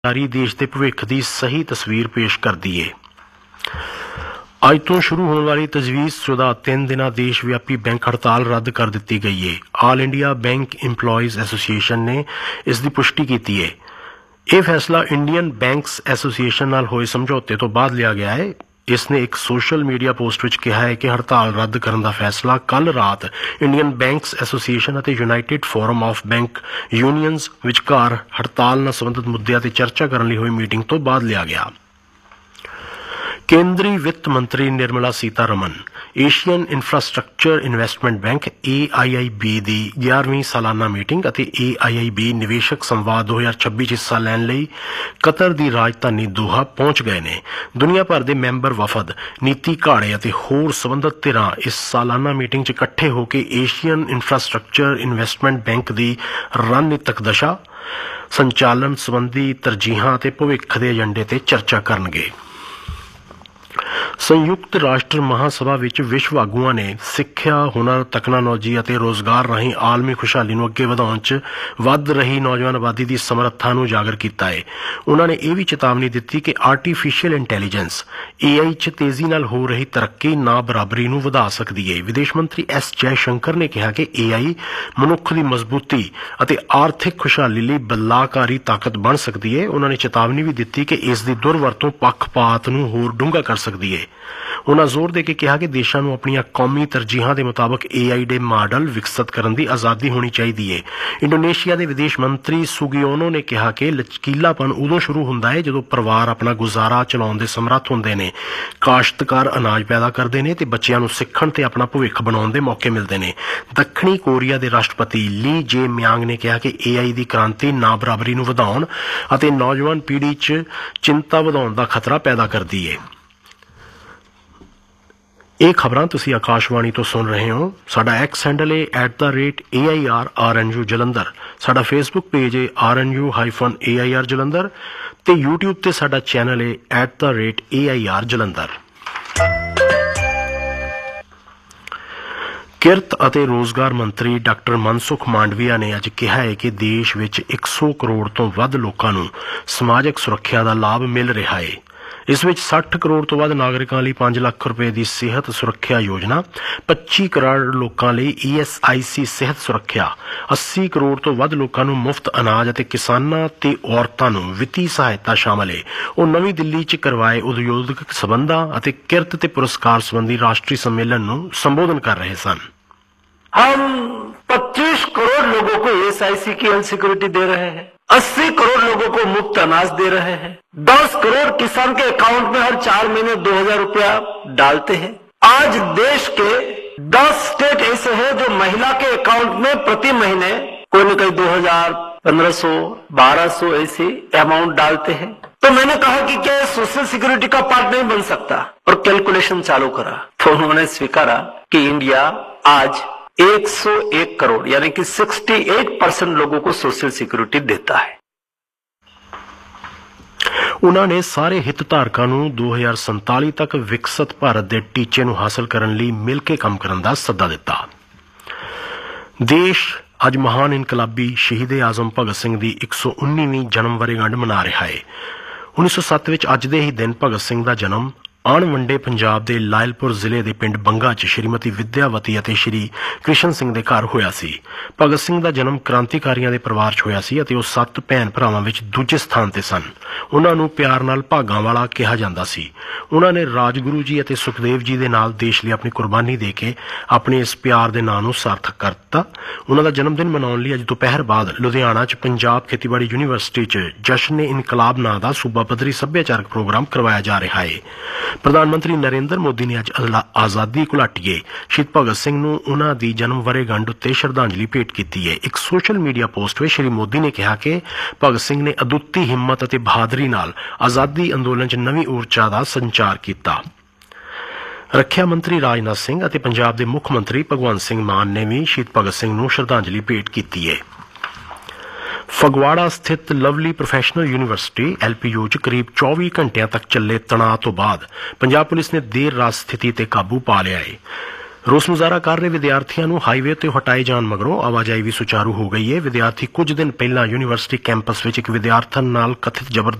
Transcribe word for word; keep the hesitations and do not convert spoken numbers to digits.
जारी देश के भविख की सही तस्वीर पेश करती है। अज तो शुरू होने वाली तजवीज़शुदा तीन दिन देशव्यापी बैंक हड़ताल रद्द कर दी गई है। आल इंडिया बैंक इंपलॉयज़ एसोसीएशन ने इसकी पुष्टि की है। यह फैसला इंडियन बैंक्स एसोसीएशन नाल होए समझौते तो बाद लिया गया है। इसने एक सोशल मीडिया पोस्ट विच कहा है कि हड़ताल रद्द करने का फैसला कल रात इंडियन बैंक्स एसोसीएशन और United forum of bank unions विचकार हड़ताल नाल संबंधित मुद्दों पर चर्चा करने लिए हुई मीटिंग तो बाद लिया गया। केंद्रीय वित्त मंत्री Nirmala Sitharaman Asian infrastructure investment bank ए आई आई बी की ग्यारहवीं सालाना मीटिंग और ए आई आई बी निवेशक संवाद दो हज़ार छब्बीस हिस्सा लैण लई कतर की राजधानी दोहा पहुंच गए ने। दुनिया भर के मैंबर वफद, नीति घाड़े और होर संबंधित धिरां इस सालाना मीटिंग च इकट्ठे होकर एशियन इंफ्रास्ट्रक्चर इन्वेस्टमेंट बैंक की रणनीतिक दशा, संचालन संबंधी तरजीहां ते भविख के एजेंडे ते चर्चा करनगे। संयुक्त राष्ट्र महासभा विच विश्व आगुआं ने सिक्ख्या, हुनर, तकनालोजी और रोजगार राहीं आलमी खुशहाली नूं अगे वधाउण च वध रही नौजवान आबादी की समर्था नूं उजागर कीता है। उन्होंने यह भी चेतावनी दी कि आर्टिफिशियल इंटैलीजेंस ए आई च तेजी नाल हो रही तरक्की ना बराबरी नूं वधा सकदी है। विदेश मंत्री एस जयशंकर ने कहा कि ए आई मनुख की मजबूती और आर्थिक खुशहाली लई बलाकारी ताकत बन सकती है। उन्होंने चेतावनी भी दी कि इसकी दुरवरतों पक्षपात नूं होर डूंगा कर सकती है। उन्होंने जोर दे के कहा कि देशों को अपनी कौमी तरजीहां के मुताबिक ए आई डे मॉडल विकसित करने की आज़ादी होनी चाहिए है। इंडोनेशिया के विदेश मंत्री सुगियोनो ने कहा कि लचकीलापन उदों शुरू होता है जो परिवार अपना गुजारा चलाने के समर्थ होंदे ने, काश्तकार अनाज पैदा करते हैं तो बच्चों को सीखण ते अपना भविख बनाने के मौके मिलते हैं। दक्षिणी कोरिया के राष्ट्रपति ली जे म्यांग ने कहा कि ए आई की क्रांति ना बराबरी नूं वधाउण अते नौजवान पीढ़ी च चिंता वधाउण दा खतरा पैदा करती है। ये खबरां तुसी आकाशवाणी तो सुन रहे हो। साडा एक्स हैंडल है at the rate A I R are N you Jalandhar. साडा फेसबुक पेज है are N you hyphen A I R Jalandhar ते यूट्यूब ते साडा चैनल है at the rate A I R Jalandhar. किरत ਅਤੇ रोजगार मंत्री डॉक्टर मनसुख मांडविया ने अज कहा है कि देश विच सौ करोड़ तो वध लोकां नूं समाजिक सुरक्षा का लाभ मिल रहा है। इस विच साठ करोड़ तो वध नागरिकां लई पांच लाख रुपए की सेहत सुरक्षा योजना, पच्ची करोड़ लोकां लई ई एस आई सी सेहत सुरक्षा, अस्सी करोड़ तो वध लोकां नूं मुफ्त अनाज अते किसानां ते औरतां नूं वित्ती सहायता शामिल है। वो नवीं दिल्ली च करवाए उद्योगिक संबंधां अते किरत ते पुरस्कार संबंधी राष्ट्रीय सम्मेलन नूं संबोधन कर रहे सन। हम पच्चीस करोड़ लोगों को ई एस आई सी की हेल्थ सिक्योरिटी दे रहे हैं, अस्सी करोड़ लोगों को मुफ्त अनाज दे रहे हैं, दस करोड़ किसान के अकाउंट में हर चार महीने दो हजार रुपया डालते हैं। आज देश के दस स्टेट ऐसे हैं जो महिला के अकाउंट में प्रति महीने कोई न कोई दो हजार, पंद्रह सौ, बारह सौ ऐसी अमाउंट डालते हैं। तो मैंने कहा कि क्या सोशल सिक्योरिटी का पार्ट नहीं बन सकता, और कैलकुलेशन चालू करा तो उन्होंने स्वीकारा कि इंडिया आज एक सौ एक करोड़ यानी कि अड़सठ परसेंट लोगों को सोशल सिक्योरिटी देता है। उन्होंने सारे हितधारकों को दो हज़ार सैंताली तक विकसित भारत के टीचे नूं हासिल करने लई मिल के काम करने का सद्दा दिता। देश अज महान इनकलाबी शहीद आजम भगत सिंह की एक सौ उन्नीवीं जन्म वर्षगांठ मना रहा है। उन्नीस सौ सत्त विच अज दे ही दिन भगत सिंह का जन्म अणवंडे पंजाब के लायलपुर जिले के पिंड बंगा च श्रीमती विद्यावती और श्री कृष्ण सिंह के घर होया सी। भगत सिंह का जन्म क्रांतिकारियों के परिवार च होया सी अते वो सत्त भैन भरावां विच दूजे स्थान ते सन। उन्हां नूं प्यार नाल भागां वाला कहा जांदा सी। उन्हां ने राजगुरु जी अते सुखदेव जी दे नाल देश लई अपनी कुर्बानी दे के अपने इस प्यार दे नां नूं सार्थक कर दित्ता। उन्हां दा जन्मदिन मनाउण लई अज दोपहर बाद लुधियाना च पंजाब खेतीबाड़ी यूनीवर्सिटी च जश्न ए इनकलाब नां दा सूबा पद्धरी सभ्याचारक प्रोग्राम करवाया जा रहा है। प्रधानमंत्री नरेंद्र मोदी ने अज आजादी घुलाटीए शहीद भगत सिंह नूं उन्हां दी जन्म वर्षगांठ उत्ते श्रद्धांजलि भेंट की है। एक सोशल मीडिया पोस्ट में श्री मोदी ने कहा कि भगत सिंह ने अदुੱਤੀ हिम्मत और बहादुरी नाल आजादी अंदोलन च नवीं ऊर्जा का संचार किया। रक्षा मंत्री राजनाथ सिंह और पंजाब के मुख मंत्री भगवंत सिंह मान ने भी शहीद भगत सिंह नूं श्रद्धांजलि भेंट की है। फगवाड़ा स्थित lovely professional university L P U च करीब चौबीस घंटिया तक चले तनाव तो बाद पंजाब पुलिस ने देर रात स्थिति ते काबू पा लिया है। ਰੋਸ ਮੁਜ਼ਾਹਰਾ ਕਰ ਰਹੇ ਵਿਦਿਆਰਥੀਆਂ ਨੂੰ ਹਾਈਵੇ ਤੇ ਹਟਾਏ ਜਾਣ ਮਗਰੋਂ ਆਵਾਜਾਈ ਵੀ ਸੁਚਾਰੂ ਹੋ ਗਈ ਹੈ। ਵਿਦਿਆਰਥੀ ਕੁਝ ਦਿਨ ਪਹਿਲਾਂ ਯੂਨੀਵਰਸਿਟੀ ਕੈਂਪਸ ਵਿੱਚ ਇੱਕ ਵਿਦਿਆਰਥਣ ਨਾਲ ਕਥਿਤ ਜ਼ਬਰ